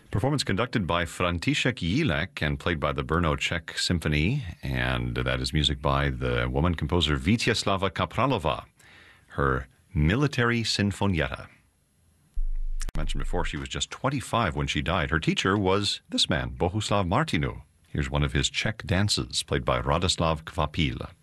Performance conducted by František Jílek and played by the Brno Czech Symphony, and that is music by the woman composer Vítězslava Kapralova, her Military Sinfonietta. I mentioned before she was just 25 when she died. Her teacher was this man, Bohuslav Martinu. Here's one of his Czech dances, played by Radoslav Kvapil.